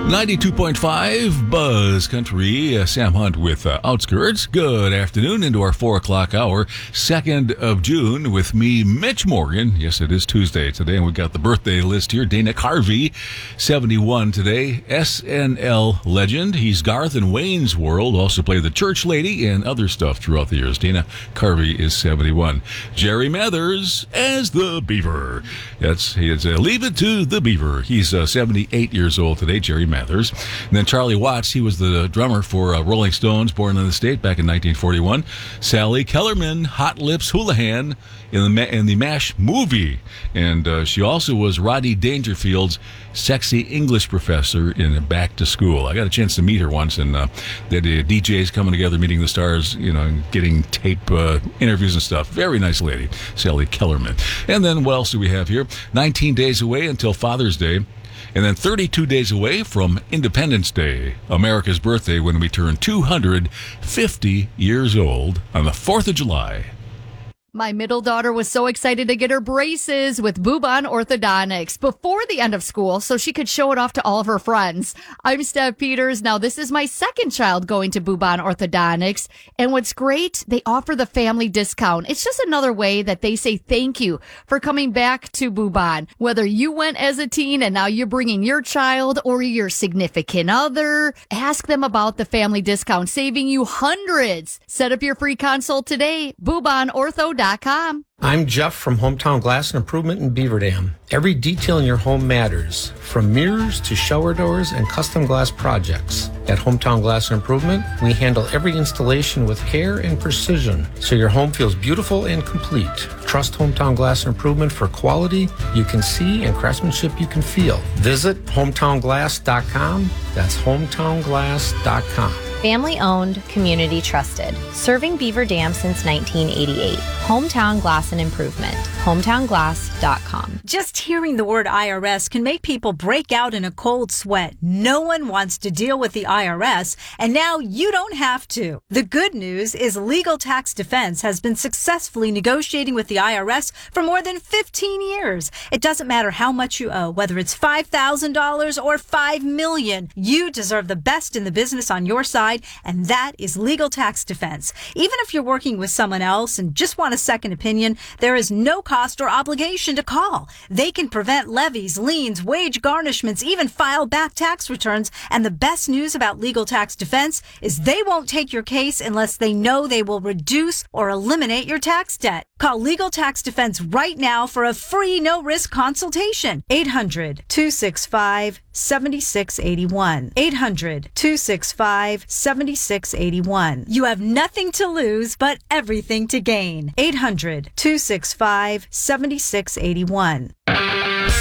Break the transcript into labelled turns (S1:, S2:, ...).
S1: 92.5 Buzz Country. Sam Hunt with Outskirts. Good afternoon into our 4 o'clock hour, 2nd of June, with me, Mitch Morgan. Yes, it is Tuesday today, and we've got the birthday list here. Dana Carvey, 71 today. SNL legend. He's Garth in Wayne's World. Also played the church lady and other stuff throughout the years. Dana Carvey is 71. Jerry Mathers as the Beaver. He Leave It to the Beaver. He's 78 years old today, Jerry Mathers. And then Charlie Watts, he was the drummer for Rolling Stones, born in the state back in 1941. Sally Kellerman, Hot Lips Houlihan in the MASH movie. And she also was Rodney Dangerfield's sexy English professor in Back to School. I got a chance to meet her once, and they had DJs coming together, meeting the stars, and getting tape interviews and stuff. Very nice lady, Sally Kellerman. And then what else do we have here? 19 days away until Father's Day. And then 32 days away from Independence Day, America's birthday, when we turn 250 years old on the 4th of July.
S2: My middle daughter was so excited to get her braces with Bubon Orthodontics before the end of school so she could show it off to all of her friends. I'm Steph Peters. Now, this is my second child going to Bubon Orthodontics. And what's great, they offer the family discount. It's just another way that they say thank you for coming back to Bubon. Whether you went as a teen and now you're bringing your child or your significant other, ask them about the family discount, saving you hundreds. Set up your free consult today. BubonOrtho.com.
S3: I'm Jeff from Hometown Glass and Improvement in Beaver Dam. Every detail in your home matters, from mirrors to shower doors and custom glass projects. At Hometown Glass and Improvement, we handle every installation with care and precision, so your home feels beautiful and complete. Trust Hometown Glass and Improvement for quality you can see and craftsmanship you can feel. Visit hometownglass.com. That's hometownglass.com.
S4: Family owned, community trusted. Serving Beaver Dam since 1988. Hometown Glass and Improvement. HometownGlass.com.
S5: Just hearing the word IRS can make people break out in a cold sweat. No one wants to deal with the IRS, and now you don't have to. The good news is Legal Tax Defense has been successfully negotiating with the IRS for more than 15 years. It doesn't matter how much you owe, whether it's $5,000 or $5 million. You deserve the best in the business on your side, and that is Legal Tax Defense. Even if you're working with someone else and just want a second opinion, there is no cost or obligation to call. They can prevent levies, liens, wage garnishments, even file back tax returns. And the best news about Legal Tax Defense is they won't take your case unless they know they will reduce or eliminate your tax debt. Call Legal Tax Defense right now for a free no-risk consultation. 800-265-7681. 800-265-7681. You have nothing to lose, but everything to gain. 800-265-7681.